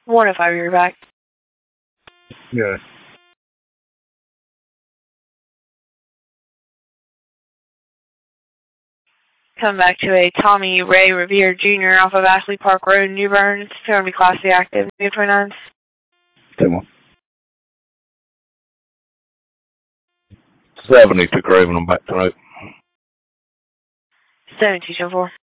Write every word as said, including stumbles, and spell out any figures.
One if I you're back. Yeah. Come back to a Tommy Ray Revere Junior off of Ashley Park Road, New Bern. It's going to be Class C active, New twenty-nines. ten one. seventy, took Raven, I'm back tonight. seventy-two ten four.